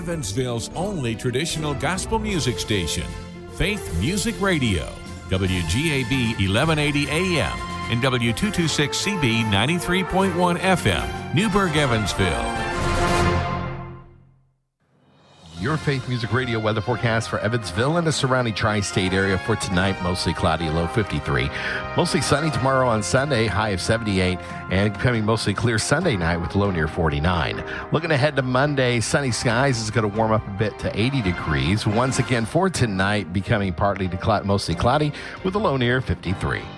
Evansville's only traditional gospel music station, Faith Music Radio, WGAB 1180 AM and W226CB 93.1 FM, Newburgh, Evansville. Your Faith Music Radio weather forecast for Evansville and the surrounding tri-state area for tonight. Mostly cloudy, low 53. Mostly sunny tomorrow on Sunday, high of 78. And becoming mostly clear Sunday night with a low near 49. Looking ahead to Monday, sunny skies is going to warm up a bit to 80 degrees. Once again for tonight, becoming partly to mostly cloudy with a low near 53.